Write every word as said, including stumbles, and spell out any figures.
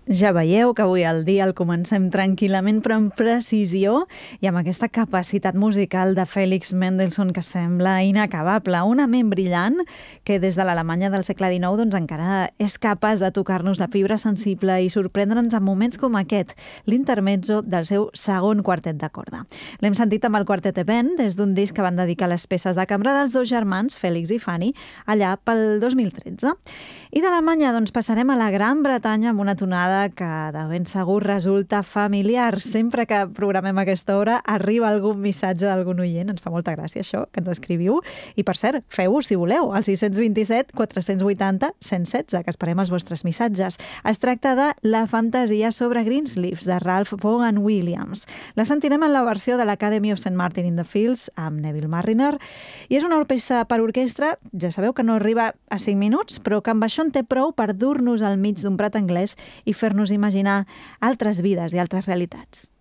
Ja veieu que avui el dia el comencem tranquil·lament però amb precisió i amb aquesta capacitat musical de Félix Mendelssohn que sembla inacabable, una ment brillant que des de l'Alemanya del segle dinou doncs, encara és capaç de tocar-nos la fibra sensible i sorprendre'ns en moments com aquest, l'intermezzo del seu segon quartet de corda. L'hem sentit amb el quartet Eben des d'un disc que van dedicar les peces de cambra dels dos germans, Félix i Fanny, allà pel dos mil tretze. I d'Alemanya doncs, passarem a la Gran Bretanya amb una tonada que de ben segur resulta familiar. Sempre que programem aquesta hora arriba algun missatge d'algun oient. Ens fa molta gràcia això, que ens escriviu. I per cert, feu-ho si voleu, al sis dos set, quatre vuit zero, cent i setze, que esperem els vostres missatges. Es tracta de La fantasia sobre Greensleeves, de Ralph Vaughan Williams. La sentirem en la versió de l'Academy of Saint Martin in the Fields, amb Neville Marriner, i és una peça per orquestra, ja sabeu que no arriba a cinc minuts, però que amb això en té prou per dur-nos al mig d'un prat anglès i fer-nos imaginar altres vides i altres realitats.